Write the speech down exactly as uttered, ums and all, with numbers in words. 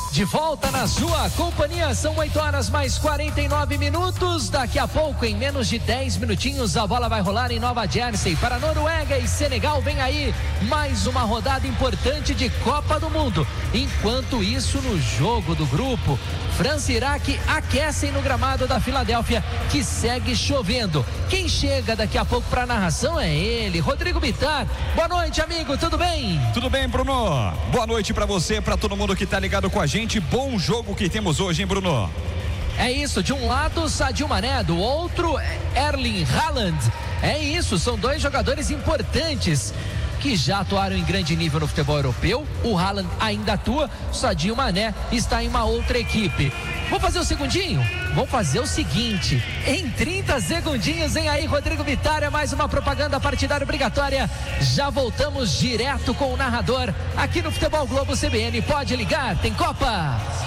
De volta na sua companhia, são oito horas mais quarenta e nove minutos. Daqui a pouco, em menos de dez minutinhos, a bola vai rolar em Nova Jersey para Noruega e Senegal. Vem aí mais uma rodada importante de Copa do Mundo. Enquanto isso, no jogo do grupo, França e Iraque aquecem no gramado da Filadélfia, que segue chovendo. Quem chega daqui a pouco para a narração é ele, Rodrigo Bittar. Boa noite, amigo, tudo bem? Tudo bem, Bruno? Boa noite para você, para todo mundo que tá ligado com a gente. Bom jogo que temos hoje, hein, Bruno? É isso, de um lado Sadio Mané, do outro Erling Haaland. É isso, são dois jogadores importantes que já atuaram em grande nível no futebol europeu. O Haaland ainda atua, o Sadio Mané está em uma outra equipe. Vamos fazer o segundinho? Vamos fazer o seguinte, em trinta segundinhos vem aí Rodrigo Vitória, mais uma propaganda partidária obrigatória. Já voltamos direto com o narrador aqui no Futebol Globo C B N. Pode ligar, tem Copa!